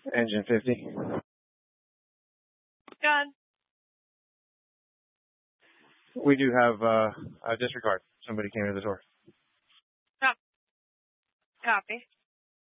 Engine 50. Done. We do have a disregard. Somebody came to the door. Oh. Copy.